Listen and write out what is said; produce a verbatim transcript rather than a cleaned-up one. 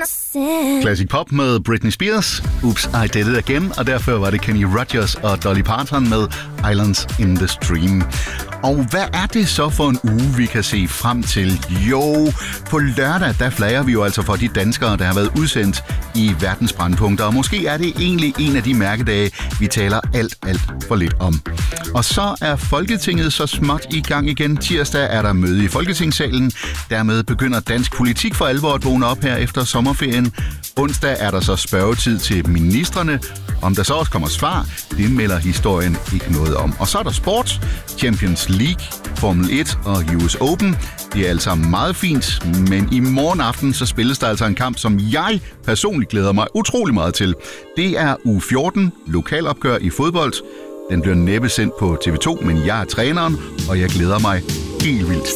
Classic pop med Britney Spears, Oops, I Did It Again, og derfor var det Kenny Rogers og Dolly Parton med Islands in the Stream. Og hvad er det så for en uge, vi kan se frem til? Jo, på lørdag, der flager vi jo altså for de danskere, der har været udsendt i verdens brandpunkter. Og måske er det egentlig en af de mærkedage, vi taler alt, alt for lidt om. Og så er Folketinget så småt i gang igen. Tirsdag er der møde i Folketingssalen. Dermed begynder dansk politik for alvor at vågne op her efter sommerferien. Onsdag er der så spørgetid til ministrene. Om der så også kommer svar, det melder historien ikke noget om. Og så er der sport, Champions League, Formel et og U S Open. Det er altså meget fint, men i morgen aften så spilles der altså en kamp, som jeg personligt glæder mig utrolig meget til. Det er uge fjorten, lokalopgør i fodbold. Den bliver næppe sendt på T V to, men jeg er træneren, og jeg glæder mig helt vildt.